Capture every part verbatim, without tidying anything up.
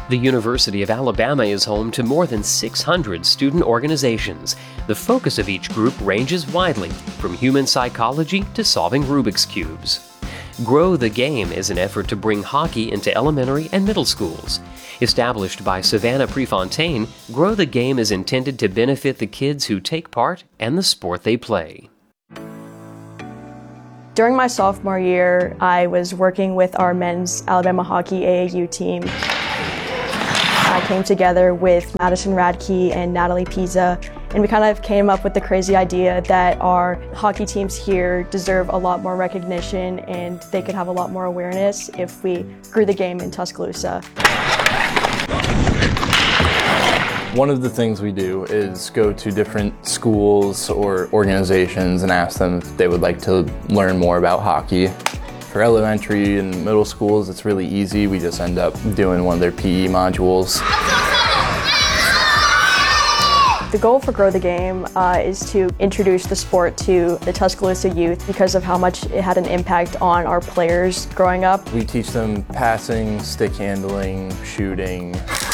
The University of Alabama is home to more than six hundred student organizations. The focus of each group ranges widely, from human psychology to solving Rubik's Cubes. Grow the Game is an effort to bring hockey into elementary and middle schools. Established by Savannah Prefontaine, Grow the Game is intended to benefit the kids who take part and the sport they play. During my sophomore year, I was working with our men's Alabama Hockey A A U team. I came together with Madison Radke and Natalie Pisa, and we kind of came up with the crazy idea that our hockey teams here deserve a lot more recognition and they could have a lot more awareness if we grew the game in Tuscaloosa. One of the things we do is go to different schools or organizations and ask them if they would like to learn more about hockey. For elementary and middle schools, it's really easy. We just end up doing one of their P E modules. The goal for Grow the Game uh, is to introduce the sport to the Tuscaloosa youth because of how much it had an impact on our players growing up. We teach them passing, stick handling, shooting.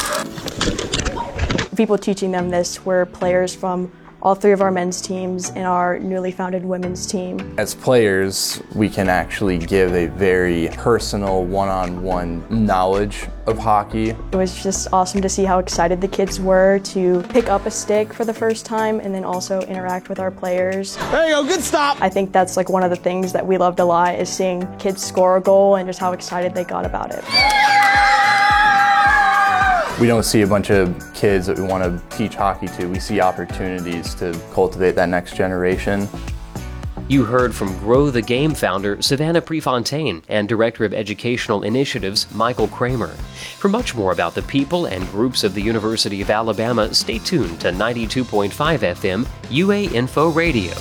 People teaching them this were players from all three of our men's teams and our newly founded women's team. As players, we can actually give a very personal one-on-one knowledge of hockey. It was just awesome to see how excited the kids were to pick up a stick for the first time and then also interact with our players. There you go, good stop! I think that's like one of the things that we loved a lot is seeing kids score a goal and just how excited they got about it. We don't see a bunch of kids that we want to teach hockey to. We see opportunities to cultivate that next generation. You heard from Grow the Game founder Savannah Prefontaine and Director of Educational Initiatives Michael Kramer. For much more about the people and groups of the University of Alabama, stay tuned to ninety-two point five F M U A Info Radio.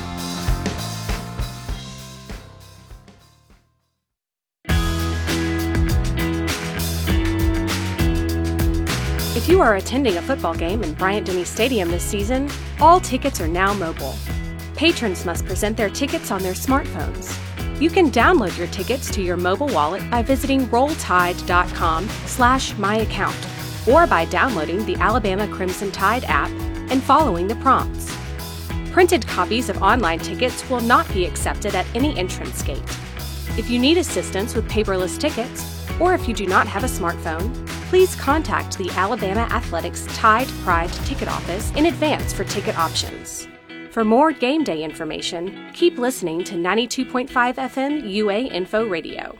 If you are attending a football game in Bryant-Denny Stadium this season, all tickets are now mobile. Patrons must present their tickets on their smartphones. You can download your tickets to your mobile wallet by visiting rolltide.com slash myaccount or by downloading the Alabama Crimson Tide app and following the prompts. Printed copies of online tickets will not be accepted at any entrance gate. If you need assistance with paperless tickets, or if you do not have a smartphone, please contact the Alabama Athletics Tide Pride Ticket Office in advance for ticket options. For more game day information, keep listening to ninety-two point five F M U A Info Radio.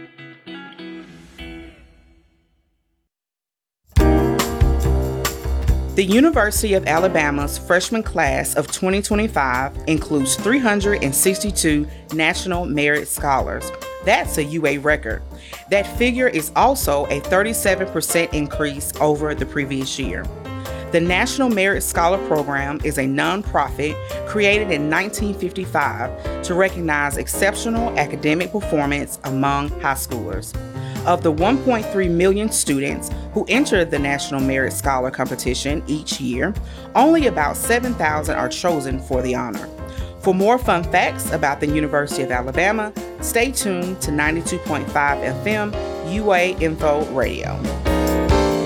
The University of Alabama's freshman class of twenty twenty-five includes three hundred sixty-two National Merit Scholars. That's a U A record. That figure is also a thirty-seven percent increase over the previous year. The National Merit Scholar Program is a nonprofit created in nineteen fifty-five to recognize exceptional academic performance among high schoolers. Of the one point three million students who enter the National Merit Scholar competition each year, only about seven thousand are chosen for the honor. For more fun facts about the University of Alabama, stay tuned to ninety-two point five F M U A Info Radio.